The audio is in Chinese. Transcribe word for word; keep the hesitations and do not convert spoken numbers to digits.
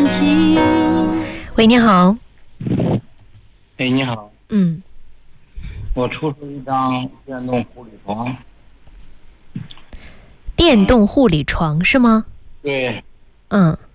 起。 喂，你好。 哎，你好。 嗯， 我出售一张电动护理床。 电动护理床是吗？ 对。 嗯，